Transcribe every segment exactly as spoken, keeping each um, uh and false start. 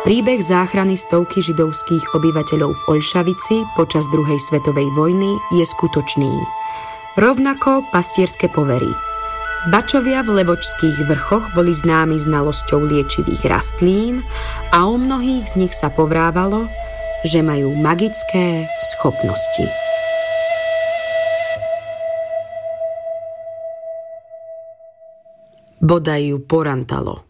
Príbeh záchrany stovky židovských obyvateľov v Olšavici počas druhej svetovej vojny je skutočný. Rovnako pastierské povery. Bačovia v Levočských vrchoch boli známi znalosťou liečivých rastlín a o mnohých z nich sa povrávalo, že majú magické schopnosti. Bodaj ju porantalo.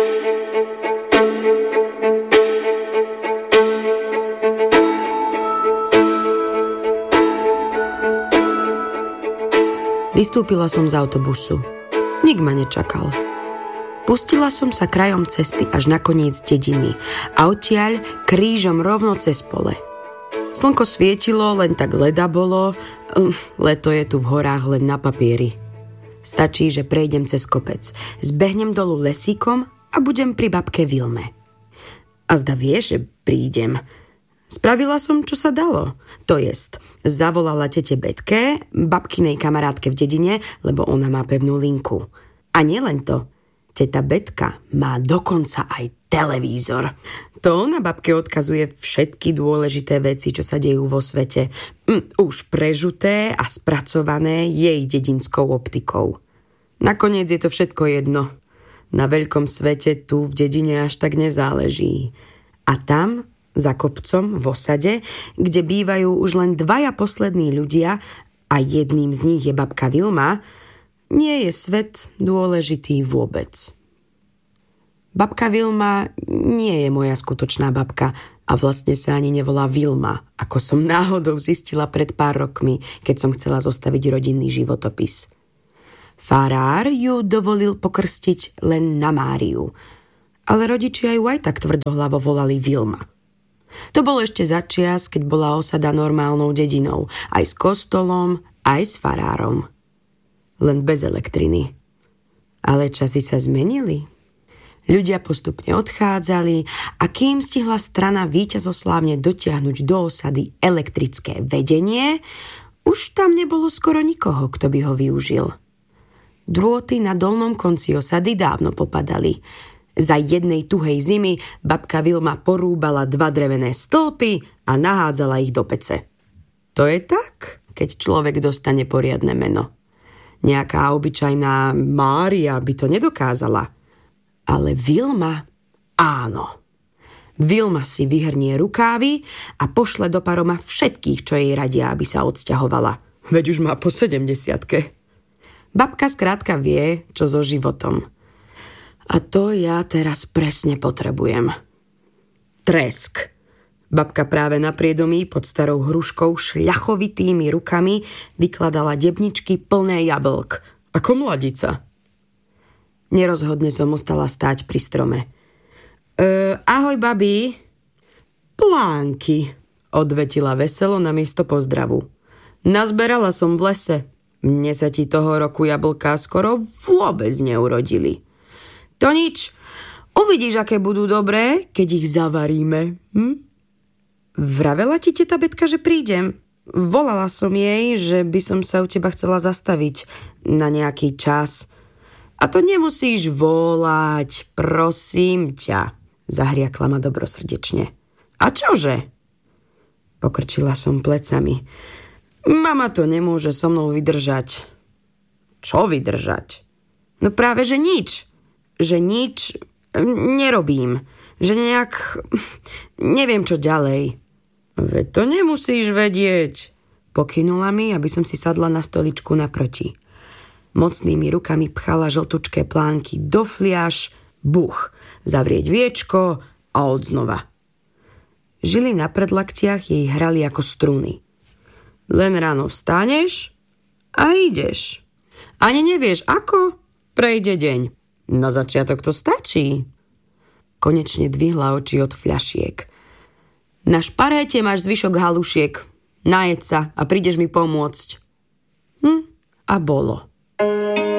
Vystúpila som z autobusu. Nik ma nečakal. Pustila som sa krajom cesty až na koniec dediny a odtiaľ krížom rovno cez pole. Slnko svietilo, len tak leda bolo. Leto je tu v horách len na papieri. Stačí, že prejdem cez kopec, zbehnem dolu lesíkom a budem pri babke Vilme. A zda vieš, že prídem. Spravila som, čo sa dalo. To jest, zavolala tete Betke, babkinej kamarátke v dedine, lebo ona má pevnú linku. A nielen to, teta Betka má dokonca aj televízor. To ona babke odkazuje všetky dôležité veci, čo sa dejú vo svete. Mm, už prežuté a spracované jej dedinskou optikou. Nakoniec je to všetko jedno. Na veľkom svete tu v dedine až tak nezáleží. A tam, za kopcom v osade, kde bývajú už len dvaja poslední ľudia a jedným z nich je babka Vilma, nie je svet dôležitý vôbec. Babka Vilma nie je moja skutočná babka a vlastne sa ani nevolá Vilma, ako som náhodou zistila pred pár rokmi, keď som chcela zostaviť rodinný životopis. Farár ju dovolil pokrstiť len na Máriu, ale rodičia ju aj tak tvrdohlavo volali Vilma. To bolo ešte za čias, keď bola osada normálnou dedinou, aj s kostolom, aj s farárom. Len bez elektriny. Ale časy sa zmenili. Ľudia postupne odchádzali a kým stihla strana víťazoslávne dotiahnuť do osady elektrické vedenie, už tam nebolo skoro nikoho, kto by ho využil. Drôty na dolnom konci osady dávno popadali. Za jednej tuhej zimy babka Vilma porúbala dva drevené stĺpy a nahádzala ich do pece. To je tak, keď človek dostane poriadne meno. Nejaká obyčajná Mária by to nedokázala. Ale Vilma áno. Vilma si vyhrnie rukávy a pošle do paroma všetkých, čo jej radia, aby sa odsťahovala. Veď už má po sedemdesiatke. Babka skrátka vie, čo so životom. A to ja teraz presne potrebujem. Tresk. Babka práve na priedomí pod starou hruškou šľachovitými rukami vykladala debničky plné jablk. Ako mladica. Nerozhodne som ostala stáť pri strome. E, ahoj, babi. Plánky, odvetila veselo namiesto pozdravu. Nazberala som v lese. Mne sa ti toho roku jablká skoro vôbec neurodili. To nič. Uvidíš, aké budú dobré, keď ich zavaríme. Hm? Vravela ti teta Betka, že prídem. Volala som jej, že by som sa u teba chcela zastaviť na nejaký čas. A to nemusíš volať, prosím ťa, zahriakla ma dobrosrdečne. A čože? Pokrčila som plecami. Mama to nemôže so mnou vydržať. Čo vydržať? No práve, že nič. Že nič nerobím. Že nejak... Neviem, čo ďalej. Veď to nemusíš vedieť. Pokynula mi, aby som si sadla na stoličku naproti. Mocnými rukami pchala žltučké plánky do fliaš, buch, zavrieť viečko a odznova. Žily na predlaktiach jej hrali ako struny. Len ráno vstaneš a ideš. Ani nevieš ako, prejde deň. Na začiatok to stačí. Konečne dvihla oči od fľašiek. Na šparéte máš zvyšok halušiek. Najeď sa a prídeš mi pomôcť. Hm, a bolo.